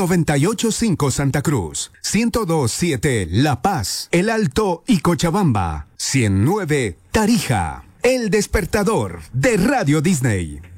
98.5 Santa Cruz, 102.7 La Paz, El Alto y Cochabamba, 100.9 Tarija. El despertador de Radio Disney.